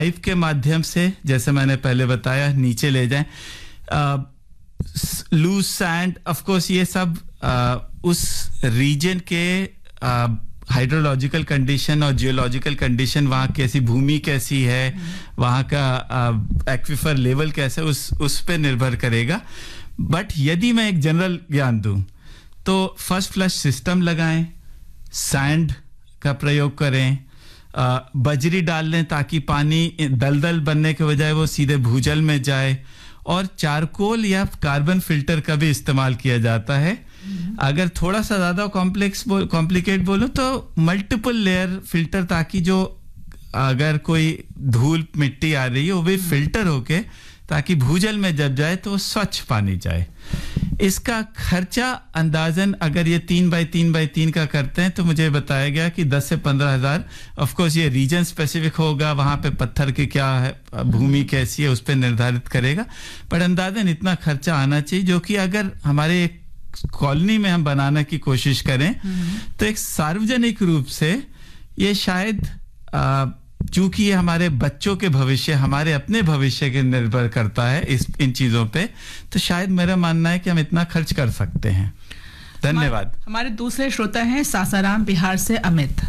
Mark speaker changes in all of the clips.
Speaker 1: Pipe के माध्यम से, जैसे मैंने पहले बताया, नीचे ले जाएं। लूज सैंड, ऑफ कोर्स ये सब उस रीजन के हाइड्रोलॉजिकल कंडीशन और जियोलॉजिकल कंडीशन, वहाँ कैसी भूमि कैसी है, वहाँ का एक्विफर लेवल कैसा है, उस पे निर्भर करेगा। बट यदि मैं एक जनरल ज्ञान दूं तो फर्स्ट फ्लश सिस्टम लगाएं, सैंड का प्रयोग करें, बजरी डाल लें ताकि पानी दलदल बनने के बजाय वो सीधे भूजल में जाए, और चारकोल या कार्बन फिल्टर का भी इस्तेमाल किया जाता है। अगर थोड़ा सा ज्यादा कॉम्प्लिकेट बोलूं तो मल्टीपल लेयर फिल्टर, ताकि जो अगर कोई धूल मिट्टी आ रही है वो भी फिल्टर होके, ताकि भूजल में जब जाए तो स्वच्छ पानी जाए। इसका खर्चा अंदाजन अगर ये 3x3x3 का करते हैं तो मुझे बताया गया कि 10 से 15,000। ऑफ कोर्स ये रीजन स्पेसिफिक होगा, वहां पे पत्थर की क्या है, भूमि कैसी है, उस पर निर्धारित करेगा। पर अंदाजन इतना खर्चा आना चाहिए, जो कि अगर हमारे एक कॉलोनी में हम बनाने की कोशिश करें तो एक सार्वजनिक रूप से ये शायद, चूंकि ये हमारे बच्चों के भविष्य, हमारे अपने भविष्य के निर्भर करता है इन चीजों पे, तो शायद मेरा मानना है कि हम इतना खर्च कर सकते हैं। धन्यवाद।
Speaker 2: हमारे दूसरे श्रोता हैं सासाराम बिहार से अमित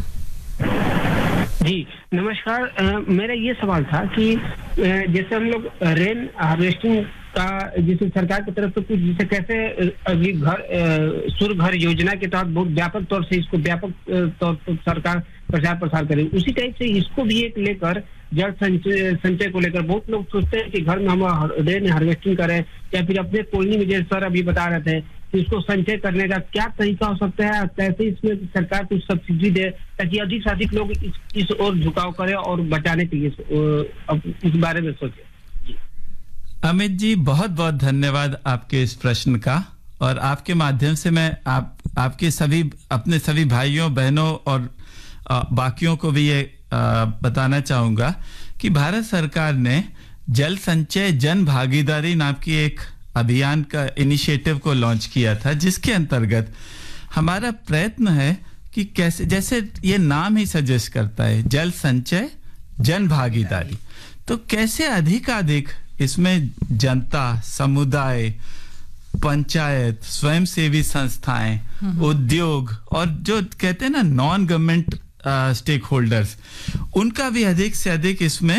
Speaker 3: जी। नमस्कार। मेरा ये सवाल था कि जैसे हम लोग रेन हार्वेस्टिंग का, जिसे सरकार की तरफ से कुछ, जिसे कैसे अभी सूर्य घर योजना के तहत बहुत व्यापक तौर से इसको व्यापक तौर पर सरकार प्रचार प्रसार करे, उसी टाइप से इसको भी एक लेकर जल संचय को लेकर बहुत लोग सोचते हैं कि घर में हम रेन हार्वेस्टिंग करें, या फिर अपने कॉलोनी में, जैसे सर अभी बता रहे थे, कि इसको संचय करने का क्या तरीका हो सकता है, कैसे इसमें सरकार कुछ सब्सिडी दे ताकि अधिक से अधिक लोग इस ओर झुकाव करें और बचाने के लिए इस बारे में सोचें।
Speaker 1: अमित जी, बहुत बहुत धन्यवाद आपके इस प्रश्न का, और आपके माध्यम से मैं आपके अपने सभी भाइयों बहनों और बाकियों को भी ये बताना चाहूंगा कि भारत सरकार ने जल संचय जन भागीदारी नाम की एक अभियान का इनिशिएटिव को लॉन्च किया था, जिसके अंतर्गत हमारा प्रयत्न है कि कैसे, जैसे ये नाम ही सजेस्ट करता है, जल संचय जन भागीदारी, तो कैसे अधिकाधिक इसमें जनता, समुदाय, पंचायत, स्वयंसेवी संस्थाएं, उद्योग और जो कहते हैं ना नॉन गवर्नमेंट स्टेक होल्डर्स, उनका भी अधिक से अधिक इसमें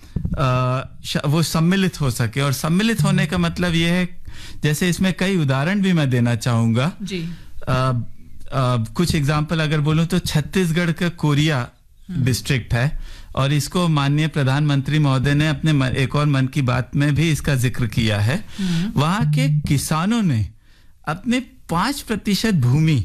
Speaker 1: वो सम्मिलित हो सके। और सम्मिलित होने का मतलब ये है, जैसे इसमें कई उदाहरण भी मैं देना चाहूंगा जी। कुछ एग्जांपल अगर बोलूं तो छत्तीसगढ़ का कोरिया डिस्ट्रिक्ट है, और इसको माननीय प्रधानमंत्री महोदय ने अपने एक और मन की बात में भी इसका जिक्र किया है। वहां के किसानों ने अपने 5% भूमि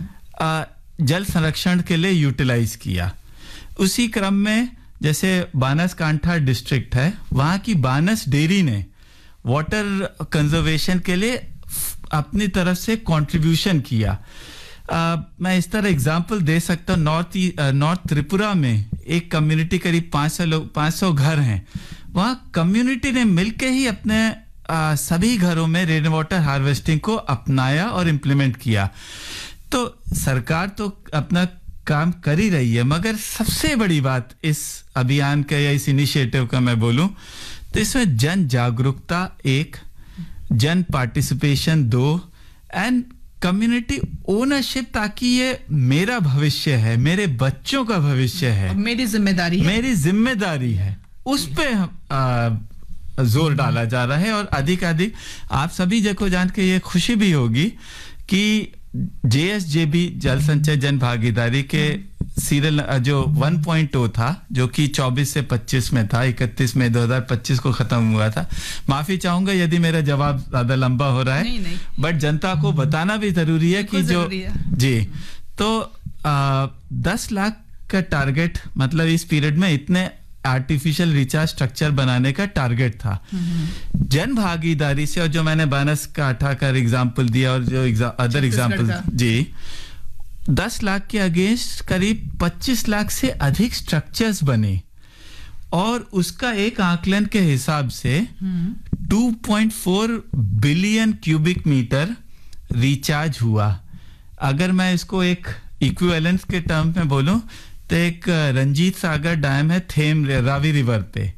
Speaker 1: जल संरक्षण के लिए यूटिलाइज किया। उसी क्रम में जैसे बानसकांठा डिस्ट्रिक्ट है, वहां की बानस डेयरी ने वाटर कंजर्वेशन के लिए अपनी तरफ से कंट्रीब्यूशन किया। मैं इस तरह एग्जांपल दे सकता हूँ, नॉर्थ त्रिपुरा में एक कम्युनिटी, करीब 500 घर हैं, वहाँ कम्युनिटी ने मिलके ही अपने सभी घरों में रेन वाटर हार्वेस्टिंग को अपनाया और इम्प्लीमेंट किया। तो सरकार तो अपना काम कर ही रही है, मगर सबसे बड़ी बात इस अभियान का या इस इनिशिएटिव का मैं बोलूं तो इसमें जन जागरूकता 1, जन पार्टिसिपेशन 2 एंड कम्युनिटी ओनरशिप, ताकि ये मेरा भविष्य है, मेरे बच्चों का भविष्य है,
Speaker 2: मेरी जिम्मेदारी है,
Speaker 1: उस पे जोर डाला जा रहा है। और अधिक आप सभी को जान के ये खुशी भी होगी कि JSJB जल संचय जन भागीदारी के सीरियल जो 1.0 था, जो कि 24 से 25 में था, 31 मई 2025 को खत्म हुआ था। माफी चाहूंगा यदि मेरा जवाब ज्यादा लंबा हो रहा है, नहीं। बट जनता को बताना भी जरूरी है कि जो जी, तो 10 लाख का टारगेट, मतलब इस पीरियड में इतने आर्टिफिशियल रिचार्ज स्ट्रक्चर बनाने का टारगेट था जन भागीदारी से। और जो मैंने बानसकांठा का एग्जांपल दिया और जो अदर एग्जांपल जी, 10 लाख के अगेंस्ट करीब 25 लाख से अधिक स्ट्रक्चर्स बने, और उसका एक आकलन के हिसाब से 2.4 बिलियन क्यूबिक मीटर रिचार्ज हुआ। अगर मैं इसको एक इक्विवेलेंस के टर्म में बोलूं तो एक रंजीत सागर डैम है थेम रावी रिवर पे,